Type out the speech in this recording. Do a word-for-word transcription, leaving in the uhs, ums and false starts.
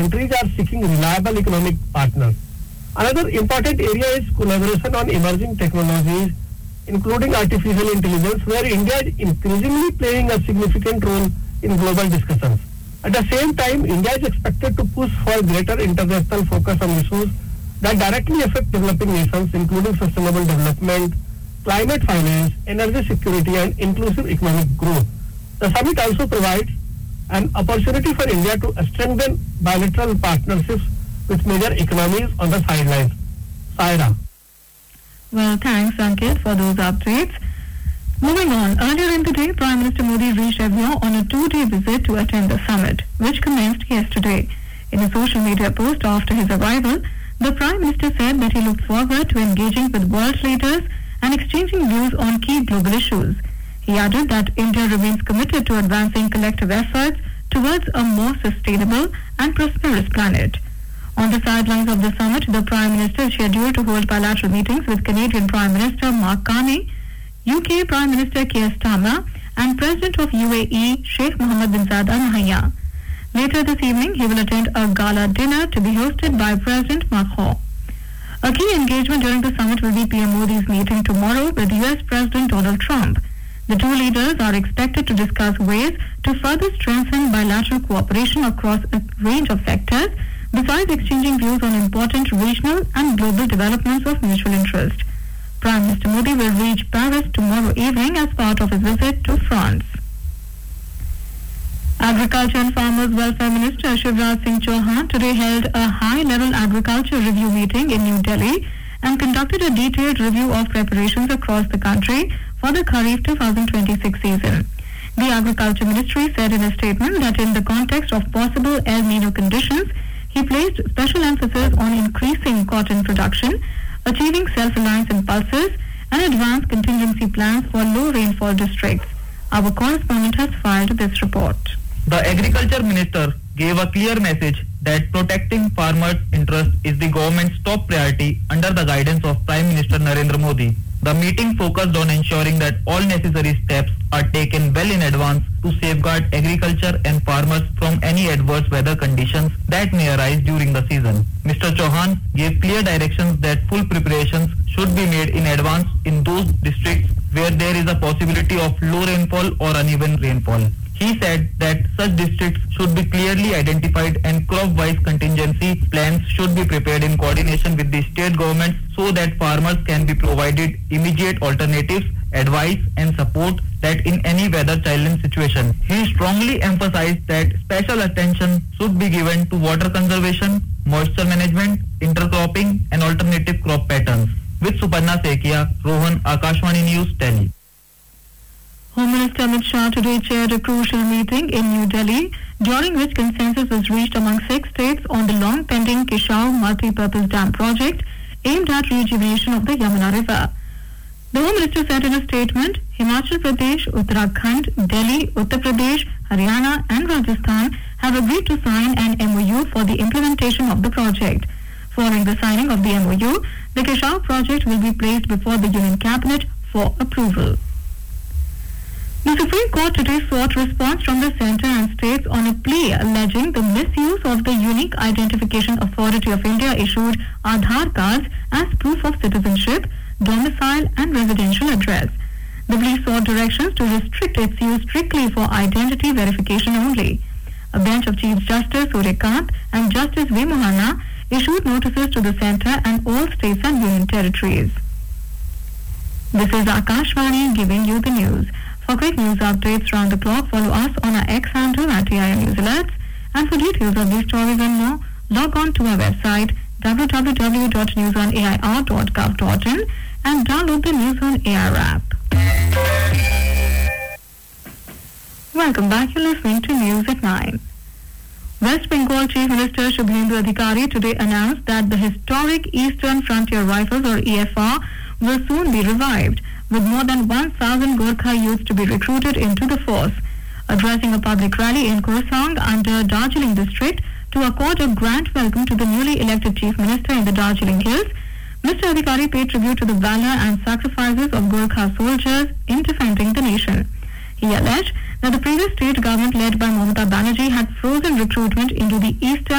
countries are seeking reliable economic partners. Another important area is collaboration on emerging technologies, including artificial intelligence, where India is increasingly playing a significant role in global discussions. At the same time, India is expected to push for greater international focus on issues that directly affect developing nations, including sustainable development, climate finance, energy security, and inclusive economic growth. The summit also provides an opportunity for India to strengthen bilateral partnerships with major economies on the sidelines. Saira. Well, thanks, Ankit, for those updates. Moving on, earlier in the day, Prime Minister Modi reached Evian on a two-day visit to attend the summit, which commenced yesterday. In a social media post after his arrival, the Prime Minister said that he looked forward to engaging with world leaders and exchanging views on key global issues. He added that India remains committed to advancing collective efforts towards a more sustainable and prosperous planet. On the sidelines of the summit, the Prime Minister is scheduled to hold bilateral meetings with Canadian Prime Minister Mark Carney, U K Prime Minister Keir Starmer, and President of U A E Sheikh Mohammed bin Zayed Al Nahyan. Later this evening, he will attend a gala dinner to be hosted by President Macron. A key engagement during the summit will be P M Modi's meeting tomorrow with U S President Donald Trump. The two leaders are expected to discuss ways to further strengthen bilateral cooperation across a range of sectors, besides exchanging views on important regional and global developments of mutual interest. Prime Minister Modi will reach Paris tomorrow evening as part of his visit to France. Agriculture and Farmers Welfare Minister Shivraj Singh Chauhan today held a high-level agriculture review meeting in New Delhi and conducted a detailed review of preparations across the country for the Kharif twenty twenty-six season. The Agriculture Ministry said in a statement that in the context of possible El Nino conditions, he placed special emphasis on increasing cotton production, achieving self-reliance in pulses, and advanced contingency plans for low rainfall districts. Our correspondent has filed this report. The Agriculture Minister gave a clear message that protecting farmers' interests is the government's top priority under the guidance of Prime Minister Narendra Modi. The meeting focused on ensuring that all necessary steps are taken well in advance to safeguard agriculture and farmers from any adverse weather conditions that may arise during the season. Mister Chauhan gave clear directions that full preparations should be made in advance in those districts where there is a possibility of low rainfall or uneven rainfall. He said that such districts should be clearly identified and crop-wise contingency plans should be prepared in coordination with the state governments so that farmers can be provided immediate alternatives, advice and support that in any weather challenge situation. He strongly emphasized that special attention should be given to water conservation, moisture management, intercropping and alternative crop patterns. With Suparna Sekia, Rohan, Akashvani News, Delhi. Home Minister Amit Shah today chaired a crucial meeting in New Delhi, during which consensus was reached among six states on the long-pending Kishau multi-purpose dam project aimed at rejuvenation of the Yamuna River. The Home Minister said in a statement, Himachal Pradesh, Uttarakhand, Delhi, Uttar Pradesh, Haryana and Rajasthan have agreed to sign an M O U for the implementation of the project. Following the signing of the M O U, the Kishau project will be placed before the Union Cabinet for approval. The Supreme Court today sought response from the centre and states on a plea alleging the misuse of the Unique Identification Authority of India issued Aadhaar cards as proof of citizenship, domicile and residential address. The plea sought directions to restrict its use strictly for identity verification only. A bench of Chief Justice Suryakant and Justice V. Mohana issued notices to the centre and all states and union territories. This is Akashvani giving you the news. For quick news updates round the clock, follow us on our X handle at A I R News Alerts. And for details of these stories and more, log on to our website w w w dot news on a i r dot gov dot in and download the News on A I R app. Welcome back. You're listening to News at nine. West Bengal Chief Minister Shubhendu Adhikari today announced that the historic Eastern Frontier Rifles or E F R will soon be revived, with more than one thousand Gorkha youths to be recruited into the force. Addressing a public rally in Kursang under Darjeeling district to accord a grand welcome to the newly elected Chief Minister in the Darjeeling Hills, Mister Adhikari paid tribute to the valor and sacrifices of Gorkha soldiers in defending the nation. He alleged that the previous state government led by Mamata Banerjee had frozen recruitment into the Eastern